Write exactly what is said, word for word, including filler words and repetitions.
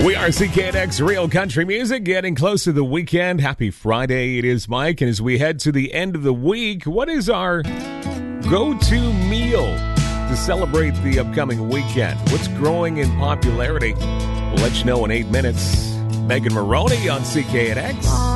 We are C K N X Real Country Music, getting close to the weekend. Happy Friday. It is Mike, and as we head to the end of the week, what is our go-to meal to celebrate the upcoming weekend? What's growing in popularity? We'll let you know in eight minutes. Megan Maroney on C K N X.